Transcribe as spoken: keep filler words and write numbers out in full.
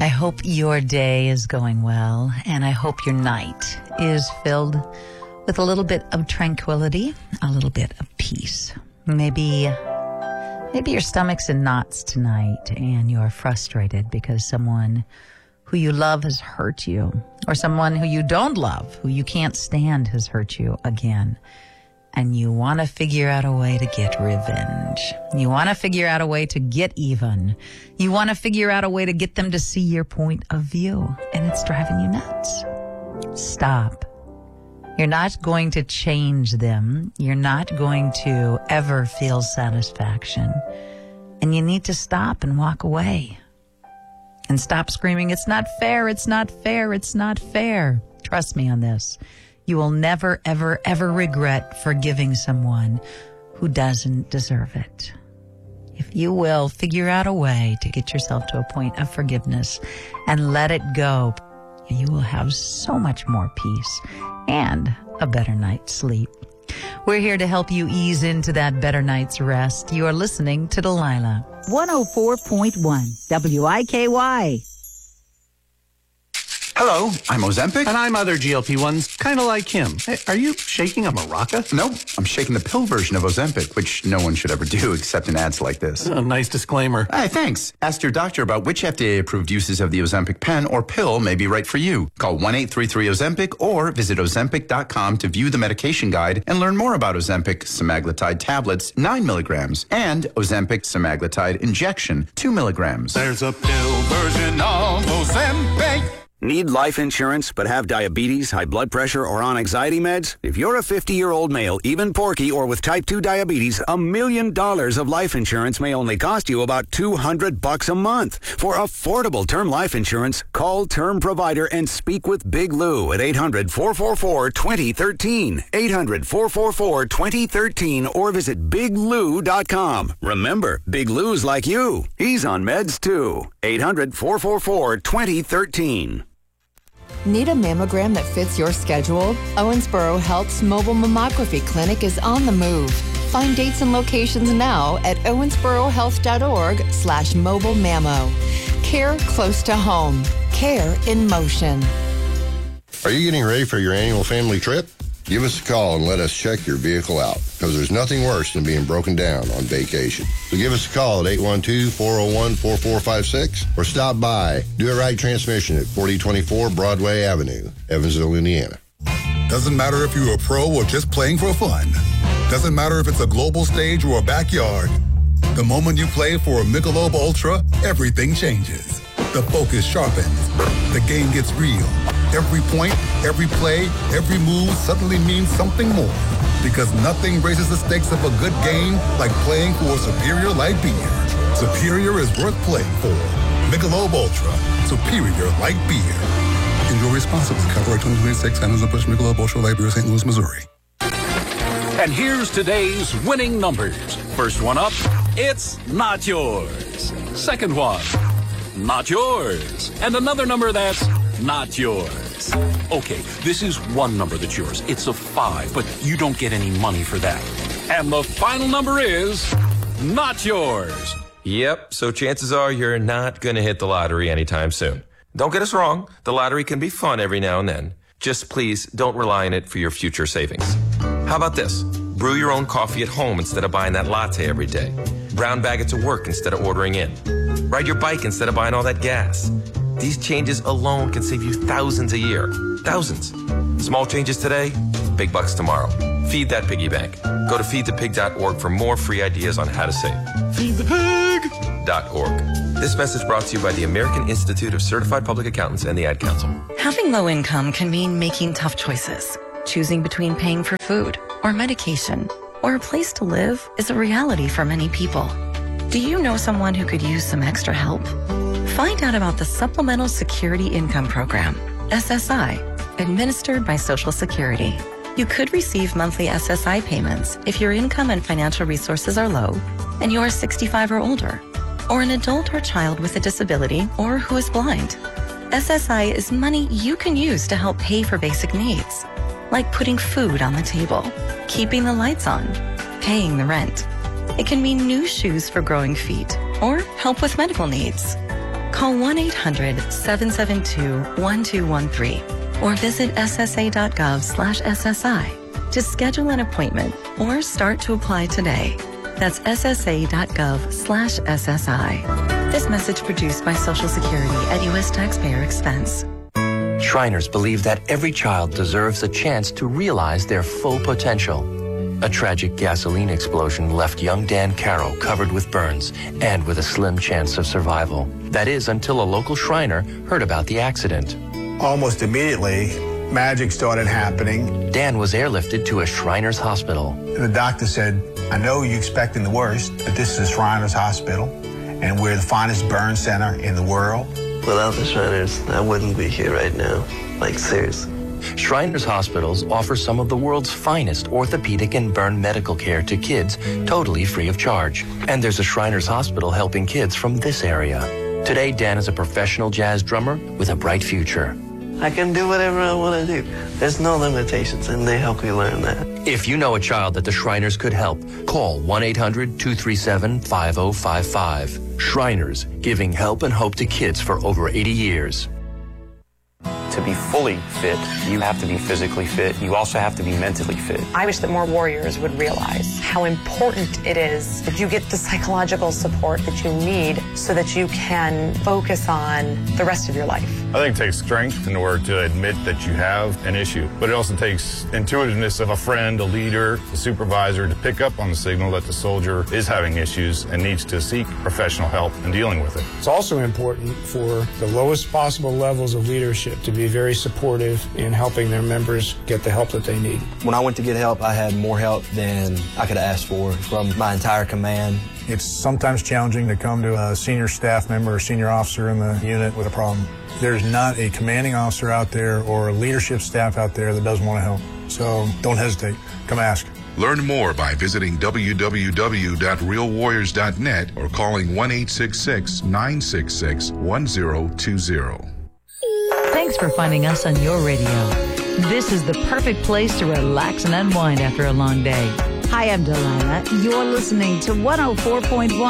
I hope your day is going well, and I hope your night is filled with a little bit of tranquility, a little bit of peace. Maybe, maybe your stomach's in knots tonight, and you're frustrated because someone who you love has hurt you, or someone who you don't love, who you can't stand, has hurt you again. And you want to figure out a way to get revenge. You want to figure out a way to get even. You want to figure out a way to get them to see your point of view. And it's driving you nuts. Stop. You're not going to change them. You're not going to ever feel satisfaction. And you need to stop and walk away. And stop screaming, it's not fair, it's not fair, it's not fair. Trust me on this. You will never, ever, ever regret forgiving someone who doesn't deserve it. If you will, figure out a way to get yourself to a point of forgiveness and let it go, you will have so much more peace and a better night's sleep. We're here to help you ease into that better night's rest. You are listening to Delilah. one oh four point one W I K Y. Hello, I'm Ozempic. And I'm other G L P ones, kind of like him. Hey, are you shaking a maraca? Nope, I'm shaking the pill version of Ozempic, which no one should ever do except in ads like this. A nice disclaimer. Hey, thanks. Ask your doctor about which F D A-approved uses of the Ozempic pen or pill may be right for you. Call one eight three three Ozempic or visit Ozempic dot com to view the medication guide and learn more about Ozempic semaglutide tablets, nine milligrams, and Ozempic semaglutide injection, two milligrams. There's a pill version of Ozempic. Need life insurance but have diabetes, high blood pressure, or on anxiety meds? If you're a fifty-year-old male, even porky, or with type two diabetes, a million dollars of life insurance may only cost you about two hundred bucks a month. For affordable term life insurance, call Term Provider and speak with Big Lou at eight hundred, four four four, two zero one three, eight hundred, four four four, two zero one three, or visit big lou dot com. Remember, Big Lou's like you. He's on meds too. eight hundred, four four four, two zero one three. Need a mammogram that fits your schedule? Owensboro Health's mobile mammography clinic is on the move. Find dates and locations now at owensborohealth.org slash mobile mammo. Care close to home. Care in motion. Are you getting ready for your annual family trip? Give us a call and let us check your vehicle out, because there's nothing worse than being broken down on vacation. So give us a call at eight one two, four oh one, four four five six or stop by Do It Right Transmission at forty twenty-four Broadway Avenue, Evansville, Indiana. Doesn't matter if you're a pro or just playing for fun. Doesn't matter if it's a global stage or a backyard. The moment you play for a Michelob Ultra, everything changes. The focus sharpens. The game gets real. Every point, every play, every move suddenly means something more. Because nothing raises the stakes of a good game like playing for a Superior Light Beer. Superior is worth playing for. Michelob Ultra, Superior Light Beer. Enjoy responsibly. Copyright twenty twenty-six, Anheuser-Busch Michelob Ultra Light Beer, Saint Louis, Missouri. And here's today's winning numbers. First one up, it's not yours. Second one, not yours. And another number that's not yours. Okay, this is one number that's yours. It's a five, but you don't get any money for that. And the final number is not yours. Yep, so chances are you're not going to hit the lottery anytime soon. Don't get us wrong, the lottery can be fun every now and then. Just please don't rely on it for your future savings. How about this? Brew your own coffee at home instead of buying that latte every day. Brown bag it to work instead of ordering in. Ride your bike instead of buying all that gas. These changes alone can save you thousands a year. Thousands. Small changes today, big bucks tomorrow. Feed that piggy bank. Go to feed the pig dot org for more free ideas on how to save. feed the pig dot org. This message brought to you by the American Institute of Certified Public Accountants and the Ad Council. Having low income can mean making tough choices. Choosing between paying for food or medication or a place to live is a reality for many people. Do you know someone who could use some extra help? Find out about the Supplemental Security Income Program, S S I, administered by Social Security. You could receive monthly S S I payments if your income and financial resources are low and you are sixty-five or older, or an adult or child with a disability or who is blind. S S I is money you can use to help pay for basic needs, like putting food on the table, keeping the lights on, paying the rent. It can mean new shoes for growing feet or help with medical needs. Call one eight hundred seven seven two one two one three or visit ssa.gov slash SSI to schedule an appointment or start to apply today. That's ssa.gov slash SSI. This message produced by Social Security at U S taxpayer expense. Shriners believe that every child deserves a chance to realize their full potential. A tragic gasoline explosion left young Dan Carroll covered with burns and with a slim chance of survival. That is, until a local Shriner heard about the accident. Almost immediately, magic started happening. Dan was airlifted to a Shriners hospital. The doctor said, I know you're expecting the worst, but this is a Shriners hospital, and we're the finest burn center in the world. Without the Shriners, I wouldn't be here right now. Like, seriously. Shriners Hospitals offer some of the world's finest orthopedic and burn medical care to kids totally free of charge. And there's a Shriners Hospital helping kids from this area. Today, Dan is a professional jazz drummer with a bright future. I can do whatever I want to do. There's no limitations, and they help me learn that. If you know a child that the Shriners could help, call one eight hundred two three seven five oh five five. Shriners, giving help and hope to kids for over eighty years. To be fully fit, you have to be physically fit. You also have to be mentally fit. I wish that more warriors would realize how important it is that you get the psychological support that you need so that you can focus on the rest of your life. I think it takes strength in order to admit that you have an issue, but it also takes intuitiveness of a friend, a leader, a supervisor to pick up on the signal that the soldier is having issues and needs to seek professional help in dealing with it. It's also important for the lowest possible levels of leadership to be very supportive in helping their members get the help that they need. When I went to get help, I had more help than I could ask for from my entire command. It's sometimes challenging to come to a senior staff member or senior officer in the unit with a problem. There's not a commanding officer out there or a leadership staff out there that doesn't want to help. So don't hesitate. Come ask. Learn more by visiting w w w dot real warriors dot net or calling one eight six six nine six six one zero two zero. Thanks for finding us on your radio. This is the perfect place to relax and unwind after a long day. Hi, I'm Delilah. You're listening to one oh four point one